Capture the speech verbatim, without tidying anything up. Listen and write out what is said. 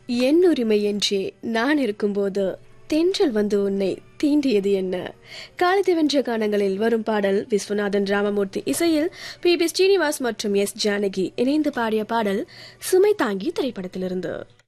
என் உரிமை என்றே நான் இருக்கும்போது தென்றல் வந்து உன்னை தீண்டியது என்ன? காலத்தை வென்ற கானங்களில் வரும் பாடல் விஸ்வநாதன் ராமமூர்த்தி இசையில் பி பி ஸ்ரீனிவாஸ் மற்றும் எஸ் ஜானகி இணைந்து பாடிய பாடல் சுமை தாங்கி திரைப்படத்திலிருந்து.